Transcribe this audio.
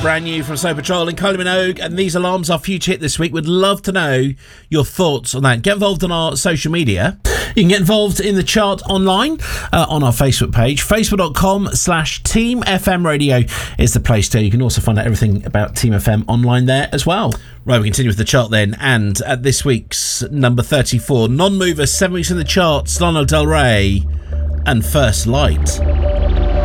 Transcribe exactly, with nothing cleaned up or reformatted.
brand new from Snow Patrol and Kylie Minogue, and these alarms are future hit this week. Would love to know your thoughts on that. Get involved on our social media. You can get involved in the chart online uh, on our Facebook page. Facebook.com slash Team FM Radio is the place to. You can also find out everything about Team F M online there as well. Right, we continue with the chart then, and at this week's number thirty-four, non-mover, seven weeks in the charts, Lana Del Rey and First Light.